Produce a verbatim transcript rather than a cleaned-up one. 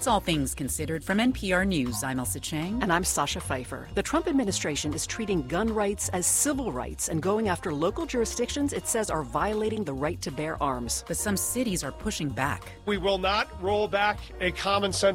It's All Things Considered from N P R News. I'm Elsa Chang. And I'm Sasha Pfeiffer. The Trump administration is treating gun rights as civil rights and going after local jurisdictions it says are violating the right to bear arms. But some cities are pushing back. We will not roll back a common sense